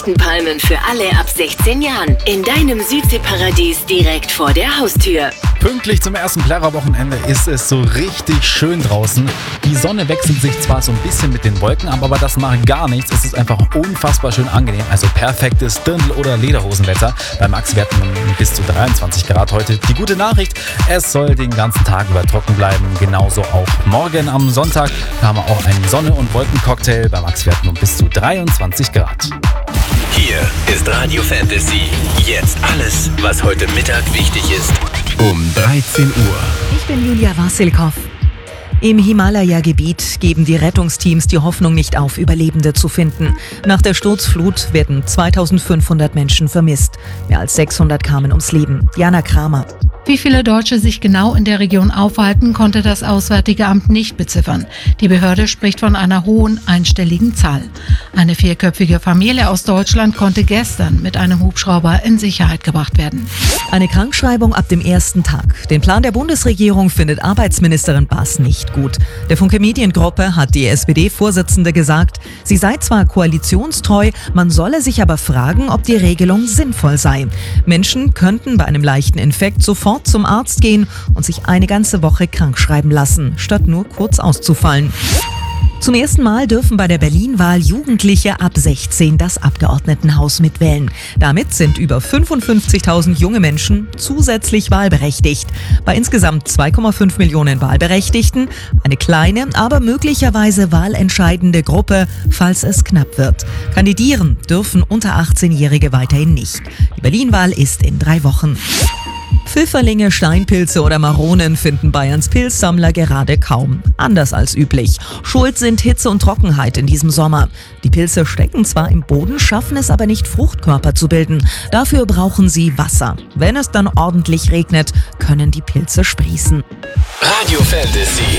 besten Palmen für alle ab 16 Jahren. In deinem Südseeparadies direkt vor der Haustür. Pünktlich zum ersten Plärrer-Wochenende ist es so richtig schön draußen. Die Sonne wechselt sich zwar so ein bisschen mit den Wolken ab, aber das macht gar nichts. Es ist einfach unfassbar schön angenehm. Also perfektes Dirndl- oder Lederhosenwetter. Bei Max werden bis zu 23 Grad heute. Die gute Nachricht, es soll den ganzen Tag über trocken bleiben. Genauso auch morgen am Sonntag. Da haben wir auch einen Sonne- und Wolkencocktail. Bei Max werden bis zu 23 Grad. Hier ist Radio Fantasy. Jetzt alles, was heute Mittag wichtig ist. Um 13 Uhr. Ich bin Julia Wassilkow. Im Himalaya-Gebiet geben die Rettungsteams die Hoffnung nicht auf, Überlebende zu finden. Nach der Sturzflut werden 2500 Menschen vermisst. Mehr als 600 kamen ums Leben. Jana Kramer. Wie viele Deutsche sich genau in der Region aufhalten, konnte das Auswärtige Amt nicht beziffern. Die Behörde spricht von einer hohen einstelligen Zahl. Eine 4-köpfige Familie aus Deutschland konnte gestern mit einem Hubschrauber in Sicherheit gebracht werden. Eine Krankschreibung ab dem ersten Tag. Den Plan der Bundesregierung findet Arbeitsministerin Baas nicht gut. Der Funke Mediengruppe hat die SPD-Vorsitzende gesagt, sie sei zwar koalitionstreu, man solle sich aber fragen, ob die Regelung sinnvoll sei. Menschen könnten bei einem leichten Infekt sofort zum Arzt gehen und sich eine ganze Woche krankschreiben lassen, statt nur kurz auszufallen. Zum ersten Mal dürfen bei der Berlin-Wahl Jugendliche ab 16 das Abgeordnetenhaus mitwählen. Damit sind über 55.000 junge Menschen zusätzlich wahlberechtigt. Bei insgesamt 2,5 Millionen Wahlberechtigten eine kleine, aber möglicherweise wahlentscheidende Gruppe, falls es knapp wird. Kandidieren dürfen unter 18-Jährige weiterhin nicht. Die Berlin-Wahl ist in 3 Wochen. Pfifferlinge, Steinpilze oder Maronen finden Bayerns Pilzsammler gerade kaum. Anders als üblich. Schuld sind Hitze und Trockenheit in diesem Sommer. Die Pilze stecken zwar im Boden, schaffen es aber nicht, Fruchtkörper zu bilden. Dafür brauchen sie Wasser. Wenn es dann ordentlich regnet, können die Pilze sprießen. Radio Fantasy.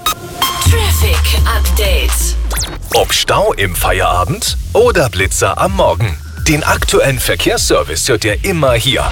Traffic Update. Ob Stau im Feierabend oder Blitzer am Morgen. Den aktuellen Verkehrsservice hört ihr immer hier.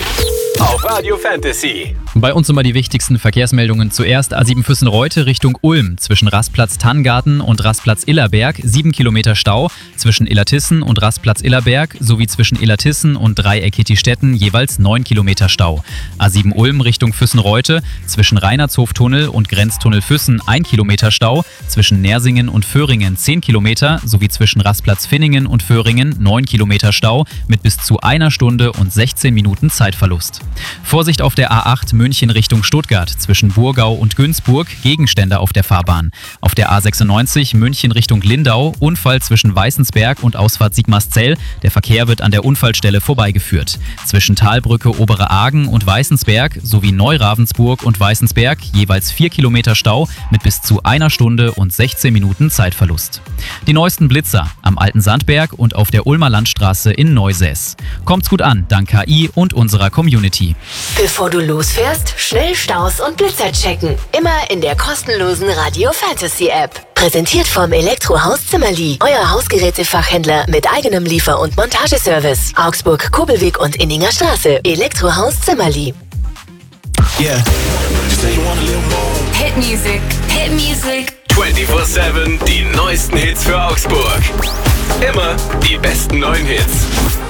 Auf Radio Fantasy. Bei uns immer die wichtigsten Verkehrsmeldungen. Zuerst A7 Füssen-Reute Richtung Ulm. Zwischen Rastplatz Tanngarten und Rastplatz Illerberg 7 Kilometer Stau. Zwischen Illertissen und Rastplatz Illerberg sowie zwischen Illertissen und Dreieck Hittistetten jeweils 9 Kilometer Stau. A7 Ulm Richtung Füssen-Reute. Zwischen Reinhardshof-Tunnel und Grenztunnel Füssen 1 Kilometer Stau. Zwischen Nersingen und Föhringen 10 Kilometer sowie zwischen Rastplatz Finningen und Föhringen 9 Kilometer Stau mit bis zu 1 Stunde und 16 Minuten Zeitverlust. Vorsicht auf der A8 München Richtung Stuttgart, zwischen Burgau und Günzburg, Gegenstände auf der Fahrbahn. Auf der A96 München Richtung Lindau, Unfall zwischen Weißensberg und Ausfahrt Sigmarszell. Der Verkehr wird an der Unfallstelle vorbeigeführt. Zwischen Talbrücke Obere Argen und Weißensberg sowie Neuravensburg und Weißensberg jeweils 4 Kilometer Stau mit bis zu 1 Stunde und 16 Minuten Zeitverlust. Die neuesten Blitzer am Alten Sandberg und auf der Ulmer Landstraße in Neusäß. Kommt's gut an, dank KI und unserer Community. Bevor du losfährst, schnell Staus und Blitzer checken. Immer in der kostenlosen Radio Fantasy App. Präsentiert vom Elektrohaus Zimmerli. Euer Hausgerätefachhändler mit eigenem Liefer- und Montageservice. Augsburg, Kobelweg und Inninger Straße. Elektrohaus Zimmerli. Yeah. Hit Music. Hit Music. 24/7 die neuesten Hits für Augsburg. Immer die besten neuen Hits.